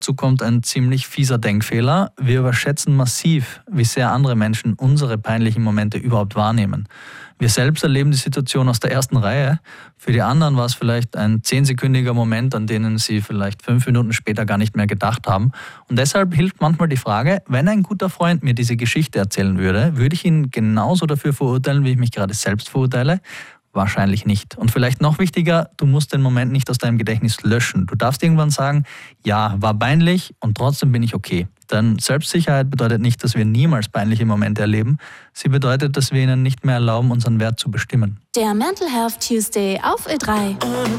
Dazu kommt ein ziemlich fieser Denkfehler. Wir überschätzen massiv, wie sehr andere Menschen unsere peinlichen Momente überhaupt wahrnehmen. Wir selbst erleben die Situation aus der ersten Reihe. Für die anderen war es vielleicht ein 10-sekündiger Moment, an den sie vielleicht 5 Minuten später gar nicht mehr gedacht haben. Und deshalb hilft manchmal die Frage, wenn ein guter Freund mir diese Geschichte erzählen würde, würde ich ihn genauso dafür verurteilen, wie ich mich gerade selbst verurteile? Wahrscheinlich nicht. Und vielleicht noch wichtiger, du musst den Moment nicht aus deinem Gedächtnis löschen. Du darfst irgendwann sagen, ja, war peinlich und trotzdem bin ich okay. Denn Selbstsicherheit bedeutet nicht, dass wir niemals peinliche Momente erleben. Sie bedeutet, dass wir ihnen nicht mehr erlauben, unseren Wert zu bestimmen. Der Mental Health Tuesday auf Ö3.